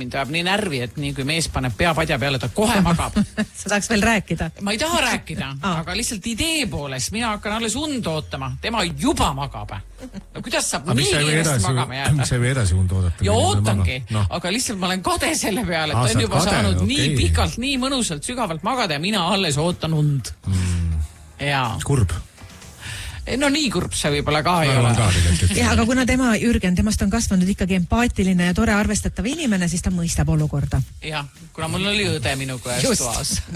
mind ajab nii närvi, et nii kui mees paneb pea padja peale, ta kohe magab. Sa saaks veel rääkida. Ma ei taha rääkida, aga lihtsalt idee poolest mina hakkan alles und ootama. Tema juba magab. No kuidas saab nii kiiresti magama jääda? Miks ei või edasi und oodata? Ja ootangi, aga lihtsalt ma olen kade selle peale, et on juba saanud nii pikalt, nii mõnusalt, sügavalt magada ja mina alles ootan und. Kurb. No nii kurb see võib-olla ka ei ole. Ja, aga kuna temast on kasvanud ikkagi empaatiline ja tore arvestatav inimene, siis ta mõistab olukorda. Jah, kuna mul oli õde minuga ühes toas.